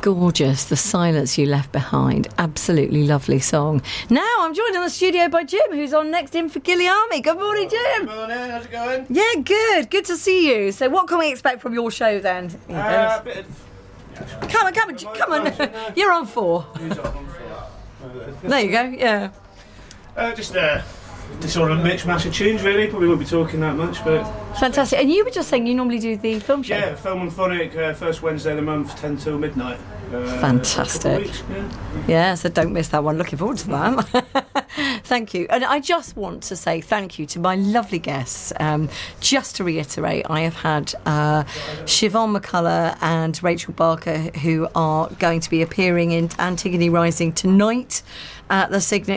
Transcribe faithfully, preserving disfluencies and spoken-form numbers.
gorgeous. The Silence You Left Behind. Absolutely lovely song. Now I'm joined in the studio by Jim, who's on next in for Gilliami. Good morning, Jim. Good morning, how's it going? Yeah, good. Good to see you. So what can we expect from your show then? Uh, a bit of... Come on, come on, come on. You're on four. There you go, yeah. Uh, just uh, the sort of mix mash of tunes, really. Probably won't be talking that much, but... Fantastic. And you were just saying you normally do the film show? Yeah, Film and Phonic, uh, first Wednesday of the month, ten till midnight. Uh, Fantastic. Weeks, yeah. Yeah, so don't miss that one. Looking forward to that. Thank you. And I just want to say thank you to my lovely guests. Um, just to reiterate, I have had uh, Siobhan McCullough and Rachel Barker, who are going to be appearing in Antigone Rising tonight at the Signet